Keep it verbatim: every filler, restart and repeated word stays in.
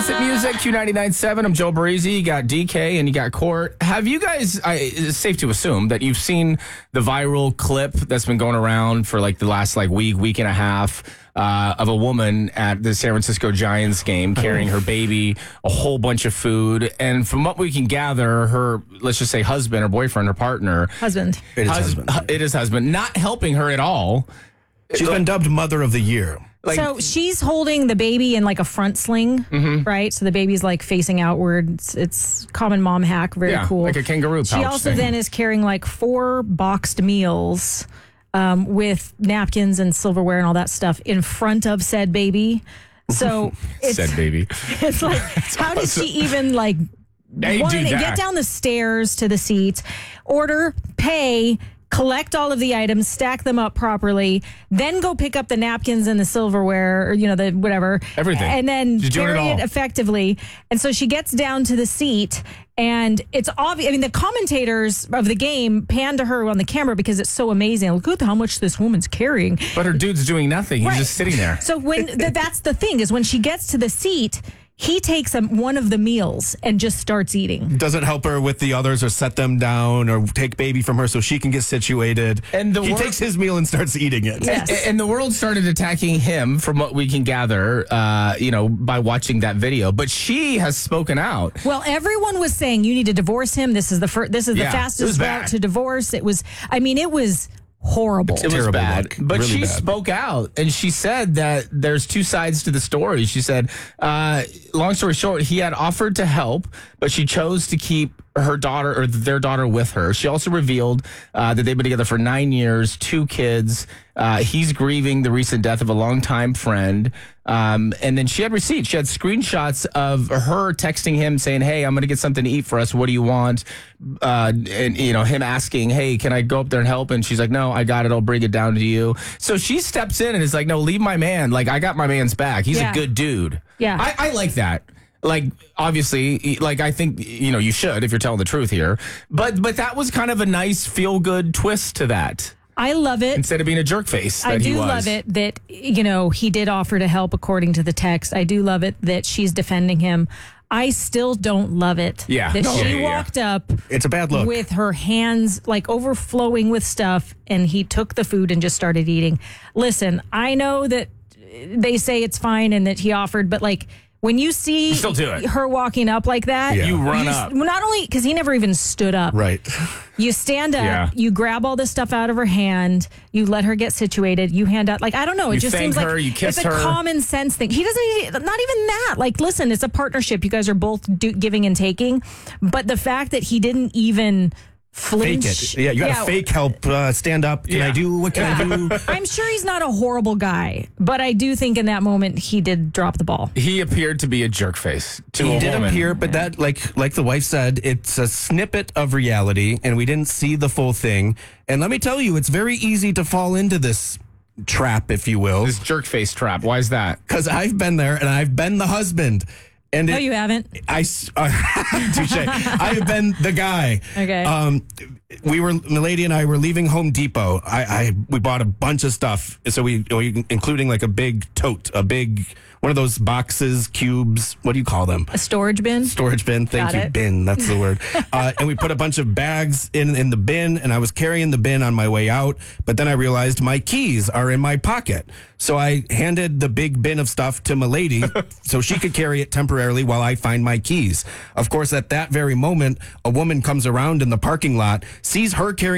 Hit Music, Q ninety-nine point seven. I'm Joe Barresi. You got D K and you got Court. Have you guys, I, it's safe to assume that you've seen the viral clip that's been going around for like the last like week, week and a half uh, of a woman at the San Francisco Giants game carrying her baby, a whole bunch of food. And from what we can gather, her, let's just say husband or boyfriend or partner. Husband. It is hus- husband. It is husband. Not helping her at all. She's been dubbed Mother of the Year. Like, so she's holding the baby in like a front sling, mm-hmm. right? So the baby's like facing outward. It's, it's common mom hack, very yeah, cool. like a kangaroo pouch She also thing. then is carrying like four boxed meals um, with napkins and silverware and all that stuff in front of said baby. So it's, said baby. It's like, how did she even like They one, do that. get down the stairs to the seats, order, pay, collect all of the items, stack them up properly, then go pick up the napkins and the silverware, or, you know, the whatever. Everything. And then She's doing carry it it, all. effectively. And so she gets down to the seat, and it's obvious. I mean, the commentators of the game pan to her on the camera because it's so amazing. Look at how much this woman's carrying. But her dude's doing nothing. He's Right. just sitting there. So when th- that's the thing, is when she gets to the seat, he takes um, one of the meals and just starts eating. Doesn't help her with the others or set them down or take baby from her so she can get situated. And the he wor- takes his meal and starts eating it. Yes. And, and the world started attacking him, from what we can gather, uh, you know, by watching that video. But she has spoken out. Well, everyone was saying you need to divorce him. This is the fir- this is Yeah, the it was fastest bad. route to divorce. It was. I mean, it was horrible. It was Terrible bad. look. But Really she bad. spoke out, and she said that there's two sides to the story. She said, uh, long story short, he had offered to help, but she chose to keep her daughter or their daughter with her. She also revealed uh, that they've been together for nine years, two kids. Uh, he's grieving the recent death of a longtime friend. Um, and then she had receipts. She had screenshots of her texting him saying, hey, I'm going to get something to eat for us. What do you want? Uh, and, you know, him asking, hey, can I go up there and help? And she's like, no, I got it. I'll bring it down to you. So she steps in and is like, no, leave my man. Like, I got my man's back. He's Yeah. a good dude. Yeah. I, I like that. Like, obviously, like, I think, you know, you should if you're telling the truth here. But but that was kind of a nice feel-good twist to that, I love it. instead of being a jerk face that I he do was. love it that, you know, he did offer to help according to the text. I do love it that she's defending him. I still don't love it. Yeah. That No. she Yeah, yeah, yeah. walked up It's a bad look. with her hands like overflowing with stuff, and he took the food and just started eating. Listen, I know that they say it's fine and that he offered, but like when you see still do it. her walking up like that, Yeah. You run you, up. Not only because he never even stood up. Right. You stand up, Yeah. you grab all this stuff out of her hand, you let her get situated, you hand out, like, I don't know, it You just thank seems like her, you kiss it's a her. common sense thing. He doesn't, need- not even that. Like, listen, it's a partnership. You guys are both do, giving and taking. But the fact that he didn't even Fake flinch. it. Yeah, you got to fake help uh, stand up. Can Yeah. I do? What can I do? I'm sure he's not a horrible guy, but I do think in that moment he did drop the ball. He appeared to be a jerk face to He a did woman. appear, but that, like like the wife said, it's a snippet of reality, and we didn't see the full thing. And let me tell you, it's very easy to fall into this trap, if you will, This jerk face trap. Why is that? because I've been there and I've been the husband. And No, it, you haven't. I s- uh, touche. I've been the guy. Okay. Um, we were Milady and I were leaving Home Depot. I, I we bought a bunch of stuff, so we, we including like a big tote, a big one of those boxes, cubes. What do you call them? A storage bin. Storage bin. Thank Got you, it. bin. That's the word. Uh, and we put a bunch of bags in in the bin, and I was carrying the bin on my way out. But then I realized my keys are in my pocket, so I handed the big bin of stuff to Milady so she could carry it temporarily while I find my keys. Of course, at that very moment, a woman comes around in the parking lot, sees her carrying